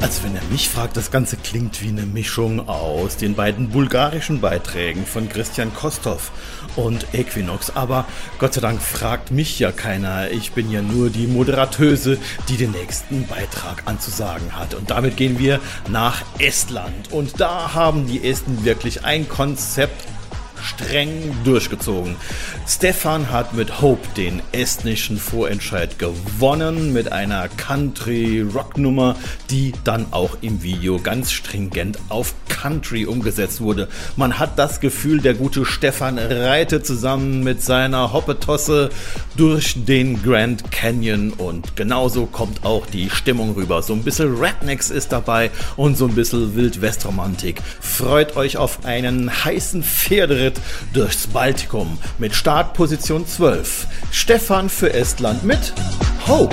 Also wenn er mich fragt, das Ganze klingt wie eine Mischung aus den beiden bulgarischen Beiträgen von Christian Kostov und Equinox. Aber Gott sei Dank fragt mich ja keiner. Ich bin ja nur die Moderatöse, die den nächsten Beitrag anzusagen hat. Und damit gehen wir nach Estland. Und da haben die Esten wirklich ein Konzept streng durchgezogen. Stefan hat mit Hope den estnischen Vorentscheid gewonnen mit einer Country-Rock-Nummer, die dann auch im Video ganz stringent auf Country umgesetzt wurde. Man hat das Gefühl, der gute Stefan reitet zusammen mit seiner Hoppetosse durch den Grand Canyon und genauso kommt auch die Stimmung rüber. So ein bisschen Rednecks ist dabei und so ein bisschen Wild-West-Romantik. Freut euch auf einen heißen Pferderitt durchs Baltikum mit Startposition 12. Stefan für Estland mit Hope.